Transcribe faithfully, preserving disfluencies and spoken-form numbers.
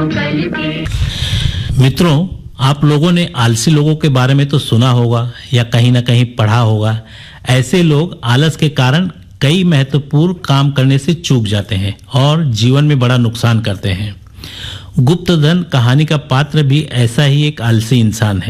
मित्रों, आप लोगों ने आलसी लोगों के बारे में तो सुना होगा या कहीं ना कहीं पढ़ा होगा। ऐसे लोग आलस के कारण कई महत्वपूर्ण काम करने से चूक जाते हैं और जीवन में बड़ा नुकसान करते हैं। गुप्तधन कहानी का पात्र भी ऐसा ही एक आलसी इंसान है।